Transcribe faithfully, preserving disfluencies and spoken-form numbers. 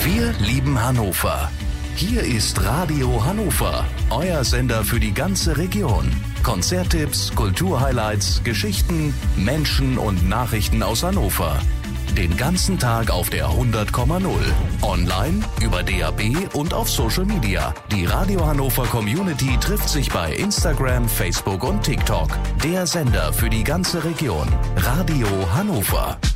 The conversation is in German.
Wir lieben Hannover. Hier ist Radio Hannover, euer Sender für die ganze Region. Konzerttipps, Kulturhighlights, Geschichten, Menschen und Nachrichten aus Hannover. Den ganzen Tag auf der hundert Komma null. Online, über D A B und auf Social Media. Die Radio Hannover Community trifft sich bei Instagram, Facebook und TikTok. Der Sender für die ganze Region. Radio Hannover.